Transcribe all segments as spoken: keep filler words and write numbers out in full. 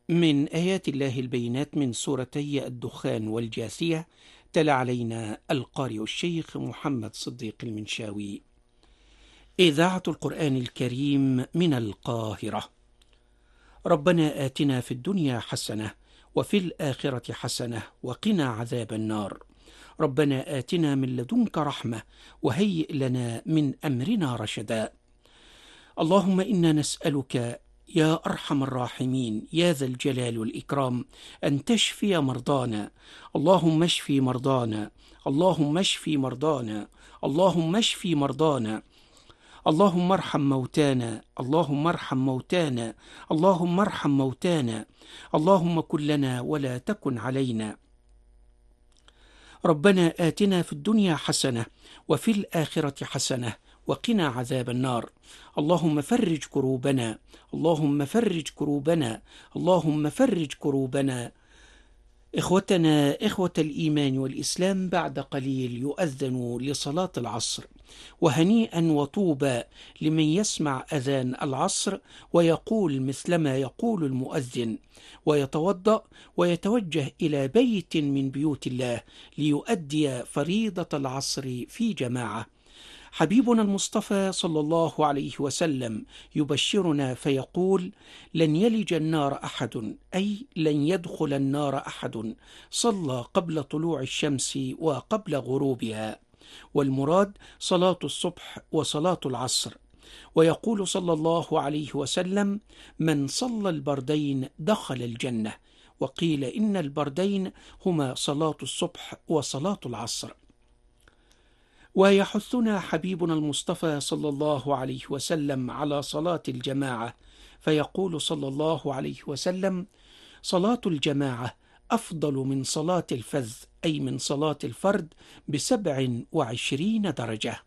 من آيات الله البينات من سورتي الدخان والجاثية. تلا علينا القارئ الشيخ محمد صديق المنشاوي. إذاعة القرآن الكريم من القاهرة. ربنا آتنا في الدنيا حسنة وفي الآخرة حسنة وقنا عذاب النار. ربنا آتنا من لدنك رحمة وهيئ لنا من أمرنا رشدا. اللهم إنا نسألك يا أرحم الراحمين يا ذا الجلال والإكرام أن تشفي مرضانا. اللهم اشفي مرضانا. اللهم اشفي مرضانا. اللهم اشفي مرضانا. اللهم ارحم موتانا. اللهم ارحم موتانا. اللهم ارحم موتانا. اللهم كن لنا ولا تكن علينا. ربنا آتنا في الدنيا حسنة وفي الآخرة حسنة وقنا عذاب النار. اللهم فرج كروبنا. اللهم فرج كروبنا. اللهم فرج كروبنا. إخوتنا إخوة الإيمان والإسلام، بعد قليل يؤذن لصلاة العصر، وهنيئا وطوبى لمن يسمع أذان العصر ويقول مثلما يقول المؤذن، ويتوضأ ويتوجه إلى بيت من بيوت الله ليؤدي فريضة العصر في جماعة. حبيبنا المصطفى صلى الله عليه وسلم يبشرنا فيقول: لن يلج النار أحد، أي لن يدخل النار أحد صلى قبل طلوع الشمس وقبل غروبها، والمراد صلاة الصبح وصلاة العصر. ويقول صلى الله عليه وسلم: من صلى البردين دخل الجنة. وقيل إن البردين هما صلاة الصبح وصلاة العصر. ويحثنا حبيبنا المصطفى صلى الله عليه وسلم على صلاة الجماعة، فيقول صلى الله عليه وسلم: صلاة الجماعة أفضل من صلاة الفذ، أي من صلاة الفرد، بسبع وعشرين درجة.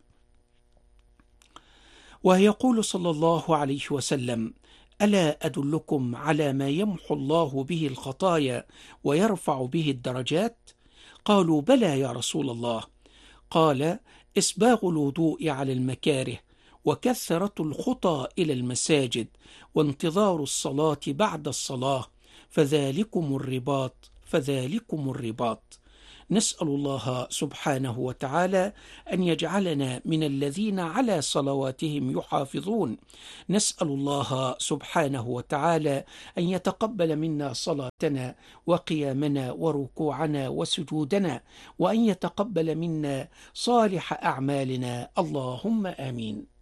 ويقول صلى الله عليه وسلم: ألا أدلكم على ما يمحو الله به الخطايا ويرفع به الدرجات؟ قالوا: بلى يا رسول الله. قال: إسباغ الوضوء على المكاره، وكثرة الخطى إلى المساجد، وانتظار الصلاة بعد الصلاة، فذلكم الرباط فذلكم الرباط. نسأل الله سبحانه وتعالى أن يجعلنا من الذين على صلواتهم يحافظون. نسأل الله سبحانه وتعالى أن يتقبل منا صلاتنا وقيامنا وركوعنا وسجودنا، وأن يتقبل منا صالح أعمالنا، اللهم آمين.